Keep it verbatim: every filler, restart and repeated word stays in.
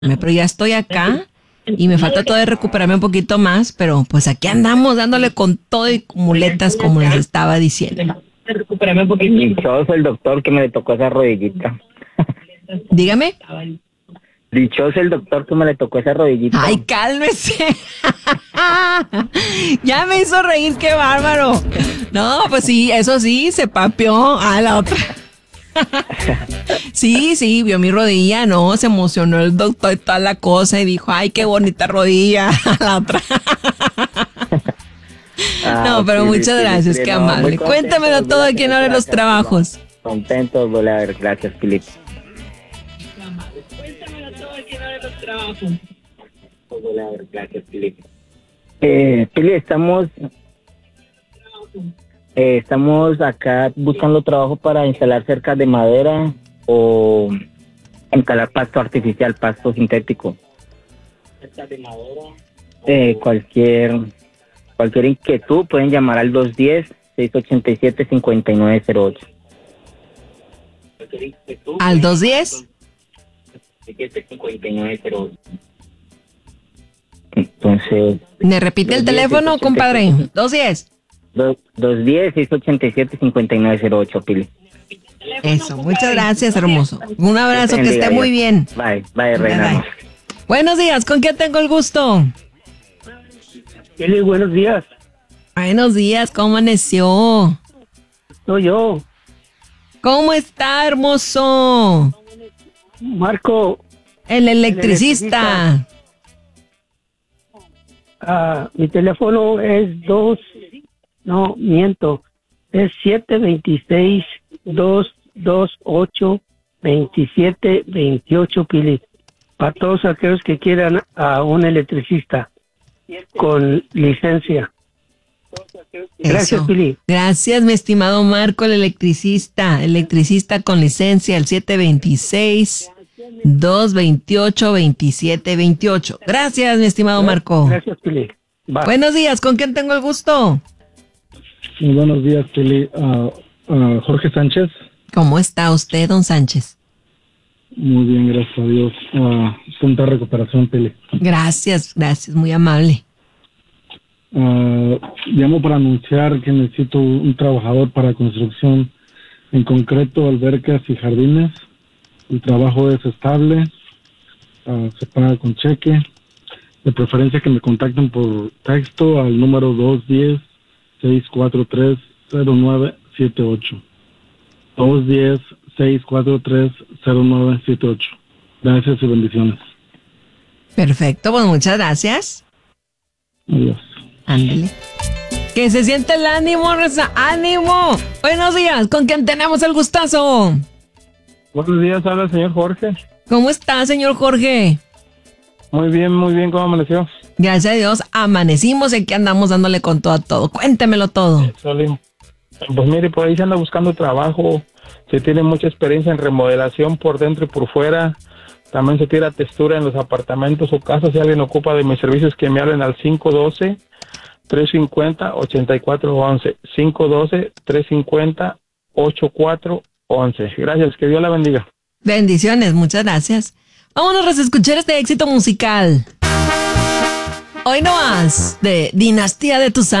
Pero ya estoy acá y me falta todavía recuperarme un poquito más, pero pues aquí andamos dándole con todo y muletas como les estaba diciendo. Recuperarme un poquito. Dichoso el doctor que me le tocó esa rodillita. Dígame. Dichoso el doctor que me le tocó esa rodillita. Ay, cálmese. Ya me hizo reír, qué bárbaro. No, pues sí, eso sí, se papeó a la otra. Sí, sí, vio mi rodilla, no, se emocionó el doctor y toda la cosa y dijo, ay, qué bonita rodilla, a la otra. Ah, no, pero sí, muchas sí, gracias, sí, qué no, amable. muy contento, Cuéntamelo todo aquí en Hora de los gracias, Trabajos. Contento, volver a ver, gracias, Philip. Cuéntamelo todo aquí en Hora de los Trabajos. Volver a ver, gracias, Philip. Eh, Philip, estamos... Eh, estamos acá buscando trabajo para instalar cercas de madera o instalar pasto artificial, pasto sintético. Cercas de madera. Eh, cualquier cualquier inquietud pueden llamar al dos uno cero, seis ocho siete, cinco nueve cero ocho. ¿Al dos diez? cinco nueve cero ocho. Entonces... ¿Me repite el teléfono, compadre? ¿dos diez? dos uno cero, seis ocho siete, cinco nueve cero ocho, Pili. Eso, muchas gracias, hermoso. Un abrazo, que esté muy bien. Bye, bye, reina. Bye, bye. Buenos días, ¿con quién tengo el gusto? Pili, buenos días. Buenos días, ¿cómo amaneció? Soy yo, ¿Cómo está, hermoso? Marco. El electricista. El electricista. Ah, mi teléfono es dos, no, miento, es siete dos seis, dos dos ocho, dos siete dos ocho, Pili. Para todos aquellos que quieran a un electricista con licencia. Gracias, Eso. Pili. Gracias, mi estimado Marco, el electricista. Electricista con licencia, el siete dos seis, dos dos ocho, dos siete dos ocho. Gracias, mi estimado Marco. Gracias, Pili. Bye. Buenos días, ¿con quién tengo el gusto? Muy buenos días, Pili. Uh, uh, Jorge Sánchez. ¿Cómo está usted, don Sánchez? Muy bien, gracias a Dios. Uh, pronta recuperación, Pili. Gracias, gracias, muy amable. Uh, llamo para anunciar que necesito un trabajador para construcción, en concreto albercas y jardines. El trabajo es estable, uh, se paga con cheque. De preferencia que me contacten por texto al número dos uno cero, seis cuatro tres, cero nueve siete ocho. dos uno cero, seis cuatro tres, cero nueve siete ocho. Gracias y bendiciones. Perfecto, pues muchas gracias. Adiós. Ándale. Que se siente el ánimo, Reza. ¡Ánimo! Buenos días, ¿con quién tenemos el gustazo? Buenos días, habla el señor Jorge. ¿Cómo está, señor Jorge? Muy bien, muy bien, ¿cómo amaneció? Gracias a Dios, amanecimos y aquí andamos dándole con todo a todo. Cuéntemelo todo. Solín. Pues mire, por ahí se anda buscando trabajo, se tiene mucha experiencia en remodelación por dentro y por fuera, también se tira textura en los apartamentos o casas. Si alguien ocupa de mis servicios, que me hablen al cinco uno dos, tres cinco cero, ocho cuatro uno uno, cinco uno dos, tres cinco cero, ocho cuatro uno uno. Gracias, que Dios la bendiga. Bendiciones, muchas gracias. Vámonos a escuchar este éxito musical. Hoy no más, de Dinastía de Tuzán.